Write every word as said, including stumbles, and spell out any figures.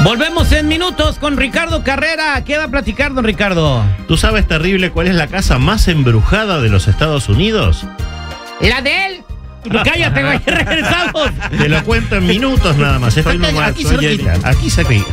Volvemos en minutos con Ricardo Carrera. ¿Qué va a platicar, don Ricardo? ¿Tú sabes, terrible, cuál es la casa más embrujada de los Estados Unidos? La de él. Cállate, güey, regresamos. Te lo cuento en minutos nada más. Estoy Acá- nomás, aquí soy cerquita. el- aquí cerquita.